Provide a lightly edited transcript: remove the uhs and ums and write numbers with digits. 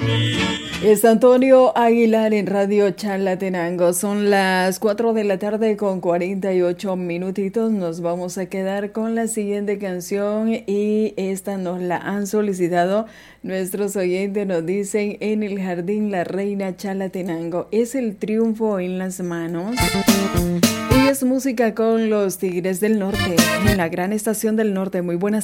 Es Antonio Aguilar en Radio Chalatenango. Son las 4 de la tarde con 48 minutitos. Nos vamos a quedar con la siguiente canción y esta nos la han solicitado nuestros oyentes. Nos dicen: en el jardín la reina Chalatenango. Es el triunfo en las manos. Y es música con los Tigres del Norte en la gran estación del norte. Muy buenas